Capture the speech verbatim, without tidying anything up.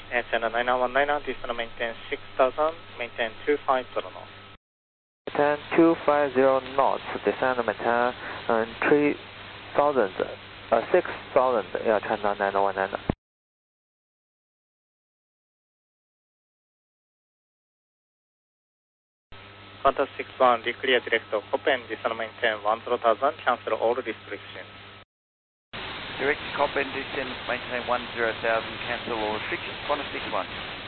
Uh, channel nine nine one nine, descend and maintain six thousand, maintain two five zero knots. Maintain two five zero knots, descend and maintain um, three thousand, uh, six thousand, Air China nine nine one nine. Qantas six one, declare direct to Copen, descend and maintain one zero thousand, cancel all restrictions. Direct to Copen, descend, maintain one zero thousand, cancel all restrictions. Qantas six one.